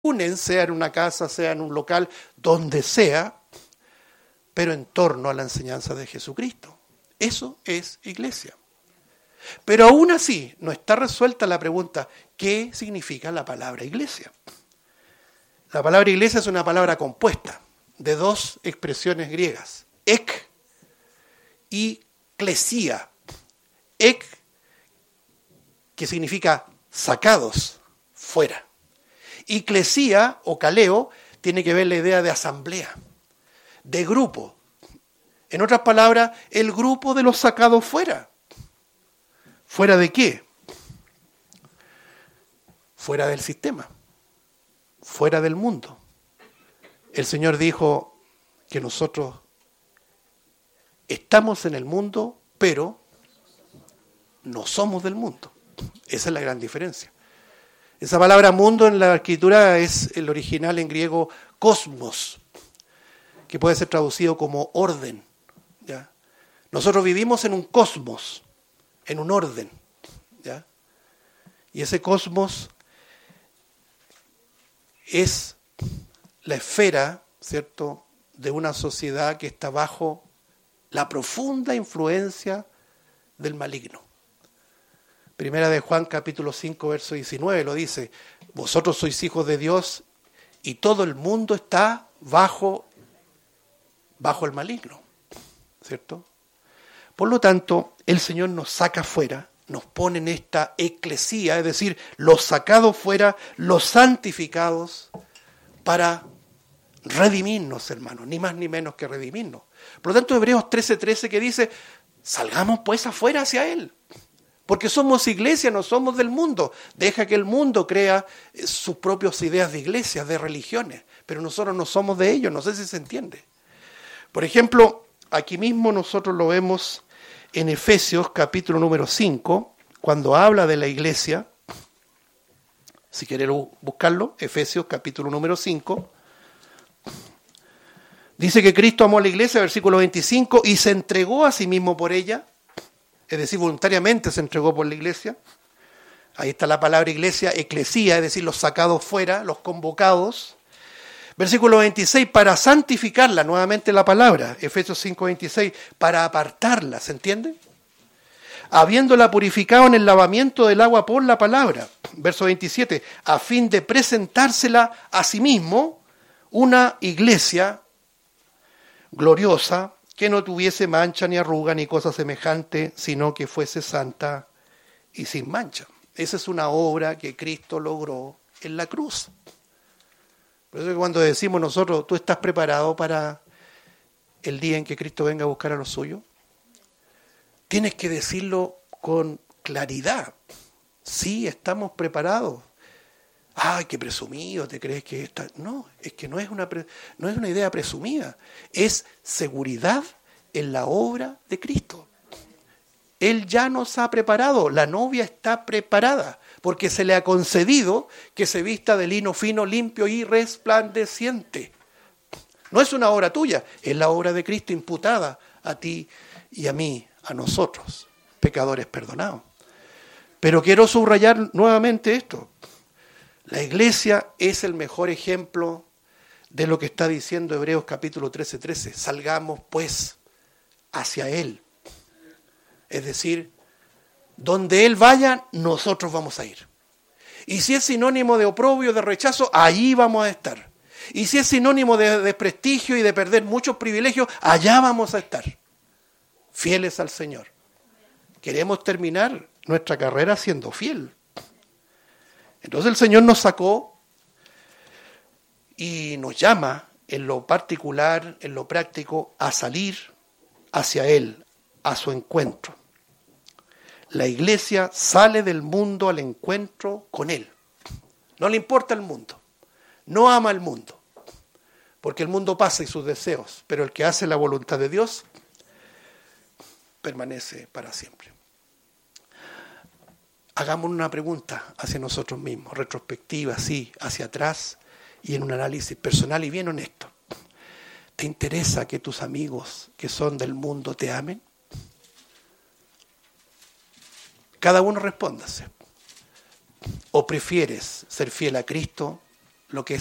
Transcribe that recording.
unen, sea en una casa, sea en un local, donde sea, pero en torno a la enseñanza de Jesucristo. Eso es iglesia. Pero aún así no está resuelta la pregunta, ¿qué significa la palabra iglesia? La palabra iglesia es una palabra compuesta de dos expresiones griegas, ek y klesia. Ek, que significa sacados, fuera. Y klesia o kaleo tiene que ver la idea de asamblea, de grupo. En otras palabras, el grupo de los sacados fuera. ¿Fuera de qué? Fuera del sistema, fuera del mundo. El Señor dijo que nosotros estamos en el mundo, pero no somos del mundo. Esa es la gran diferencia. Esa palabra mundo en la escritura es el original en griego cosmos, que puede ser traducido como orden. ¿Ya? Nosotros vivimos en un cosmos, en un orden. ¿Ya? Y ese cosmos es la esfera, ¿cierto?, de una sociedad que está bajo la profunda influencia del maligno. Primera de Juan, capítulo 5, verso 19, lo dice: vosotros sois hijos de Dios y todo el mundo está bajo el maligno, ¿cierto? Por lo tanto, el Señor nos saca fuera, nos pone en esta eclesía, es decir, los sacados fuera, los santificados, para redimirnos, hermanos, ni más ni menos que redimirnos. Por lo tanto, Hebreos 13:13 que dice, salgamos pues afuera hacia Él, porque somos iglesia, no somos del mundo. Deja que el mundo crea sus propias ideas de iglesias, de religiones, pero nosotros no somos de ellos, no sé si se entiende. Por ejemplo, aquí mismo nosotros lo vemos en Efesios capítulo número 5, cuando habla de la iglesia. Si quieren buscarlo, Efesios capítulo número 5. Dice que Cristo amó a la iglesia, versículo 25, y se entregó a sí mismo por ella. Es decir, voluntariamente se entregó por la iglesia. Ahí está la palabra iglesia, eclesía, es decir, los sacados fuera, los convocados. Versículo 26, para santificarla, nuevamente la palabra, Efesios 5, 26, para apartarla, ¿se entiende? Habiéndola purificado en el lavamiento del agua por la palabra. Verso 27, a fin de presentársela a sí mismo, una iglesia gloriosa, que no tuviese mancha ni arruga ni cosa semejante, sino que fuese santa y sin mancha. Esa es una obra que Cristo logró en la cruz. Por eso que cuando decimos nosotros, ¿tú estás preparado para el día en que Cristo venga a buscar a los suyos? Tienes que decirlo con claridad. Sí, estamos preparados. ¡Ay, qué presumido! ¿Te crees que está? No, es que no es una idea presumida. Es seguridad en la obra de Cristo. Él ya nos ha preparado. La novia está preparada, porque se le ha concedido que se vista de lino fino, limpio y resplandeciente. No es una obra tuya, es la obra de Cristo imputada a ti y a mí, a nosotros, pecadores perdonados. Pero quiero subrayar nuevamente esto. La iglesia es el mejor ejemplo de lo que está diciendo Hebreos capítulo 13:13. Salgamos pues hacia Él. Es decir, donde Él vaya, nosotros vamos a ir. Y si es sinónimo de oprobio, de rechazo, allí vamos a estar. Y si es sinónimo de desprestigio y de perder muchos privilegios, allá vamos a estar. Fieles al Señor. Queremos terminar nuestra carrera siendo fiel. Entonces el Señor nos sacó y nos llama en lo particular, en lo práctico, a salir hacia Él, a su encuentro. La iglesia sale del mundo al encuentro con Él. No le importa el mundo, no ama el mundo, porque el mundo pasa y sus deseos, pero el que hace la voluntad de Dios permanece para siempre. Hagamos una pregunta hacia nosotros mismos, retrospectiva, sí, hacia atrás y en un análisis personal y bien honesto. ¿Te interesa que tus amigos que son del mundo te amen? Cada uno respóndase. ¿O prefieres ser fiel a Cristo, lo que